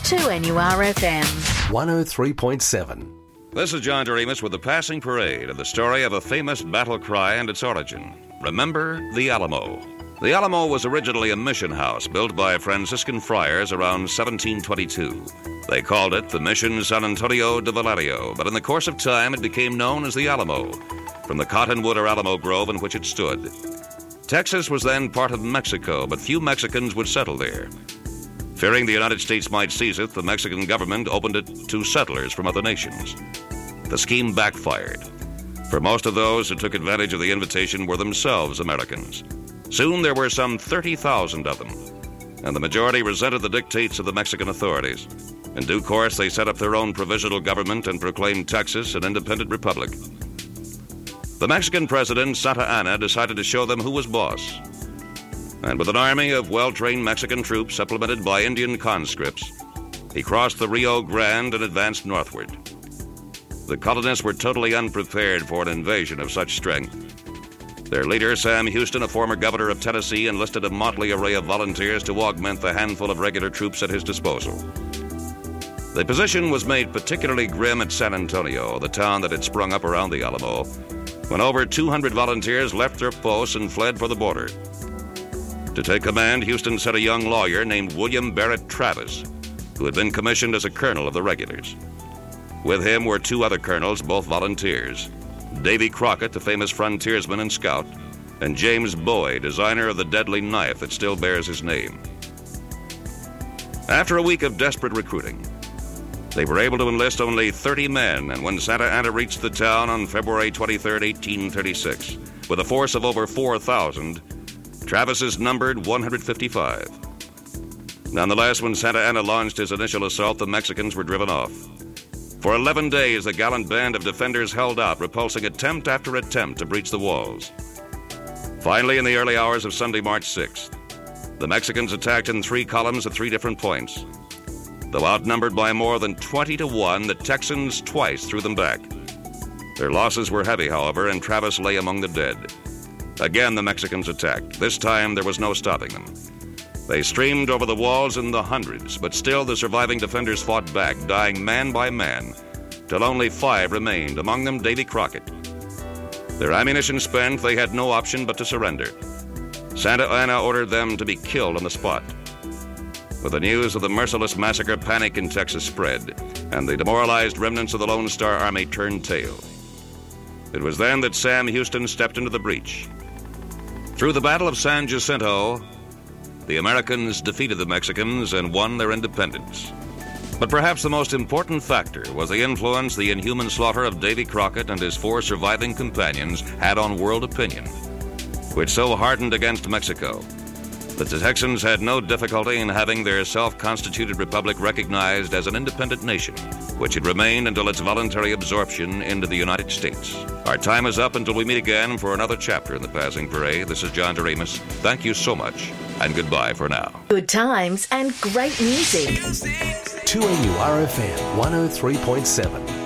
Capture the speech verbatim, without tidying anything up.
two N U R F M. one oh three point seven. This is John Doremus with the Passing Parade and the story of a famous battle cry and its origin. Remember the Alamo. The Alamo was originally a mission house built by Franciscan friars around seventeen twenty-two. They called it the Mission San Antonio de Valerio, but in the course of time it became known as the Alamo, from the cottonwood or alamo grove in which it stood. Texas was then part of Mexico, but few Mexicans would settle there. Fearing the United States might seize it, the Mexican government opened it to settlers from other nations. The scheme backfired, for most of those who took advantage of the invitation were themselves Americans. Soon there were some thirty thousand of them, and the majority resented the dictates of the Mexican authorities. In due course, they set up their own provisional government and proclaimed Texas an independent republic. The Mexican president, Santa Anna, decided to show them who was boss. And with an army of well-trained Mexican troops supplemented by Indian conscripts, he crossed the Rio Grande and advanced northward. The colonists were totally unprepared for an invasion of such strength. Their leader, Sam Houston, a former governor of Tennessee, enlisted a motley array of volunteers to augment the handful of regular troops at his disposal. The position was made particularly grim at San Antonio, the town that had sprung up around the Alamo, when over two hundred volunteers left their posts and fled for the border. To take command, Houston sent a young lawyer named William Barrett Travis, who had been commissioned as a colonel of the regulars. With him were two other colonels, both volunteers, Davy Crockett, the famous frontiersman and scout, and James Bowie, designer of the deadly knife that still bears his name. After a week of desperate recruiting, they were able to enlist only thirty men, and when Santa Anna reached the town on February twenty-third, eighteen thirty-six, with a force of over four thousand, Travis's numbered one hundred fifty-five. Nonetheless, when Santa Anna launched his initial assault, the Mexicans were driven off. For eleven days, the gallant band of defenders held out, repulsing attempt after attempt to breach the walls. Finally, in the early hours of Sunday, March sixth, the Mexicans attacked in three columns at three different points. Though outnumbered by more than twenty to one, the Texans twice threw them back. Their losses were heavy, however, and Travis lay among the dead. Again, the Mexicans attacked. This time, there was no stopping them. They streamed over the walls in the hundreds, but still the surviving defenders fought back, dying man by man, till only five remained, among them Davy Crockett. Their ammunition spent, they had no option but to surrender. Santa Anna ordered them to be killed on the spot. With the news of the merciless massacre, panic in Texas spread, and the demoralized remnants of the Lone Star Army turned tail. It was then that Sam Houston stepped into the breach. Through the Battle of San Jacinto, the Americans defeated the Mexicans and won their independence. But perhaps the most important factor was the influence the inhuman slaughter of Davy Crockett and his four surviving companions had on world opinion, which so hardened against Mexico that the Texans had no difficulty in having their self-constituted republic recognized as an independent nation, which had remained until its voluntary absorption into the United States. Our time is up until we meet again for another chapter in the Passing Parade. This is John Doremus. Thank you so much, and goodbye for now. Good times and great music. two N U R F M one oh three point seven.